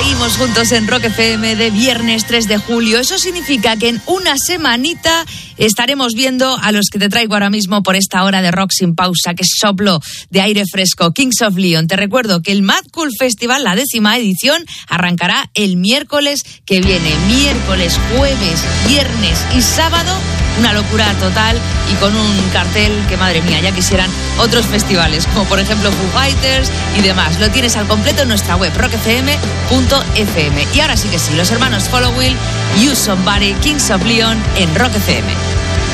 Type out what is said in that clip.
Seguimos juntos en Rock FM de viernes 3 de julio. Eso significa que en una semanita estaremos viendo a los que te traigo ahora mismo por esta hora de rock sin pausa, que es soplo de aire fresco. Kings of Leon. Te recuerdo que el Mad Cool Festival, la 10ª edición, arrancará el miércoles que viene. Miércoles, jueves, viernes y sábado. Una locura total y con un cartel que, madre mía, ya quisieran otros festivales, como por ejemplo Foo Fighters y demás. Lo tienes al completo en nuestra web, rockfm.fm. Y ahora sí que sí, los hermanos Follow Will, You Somebody, Kings of Leon en Rock FM.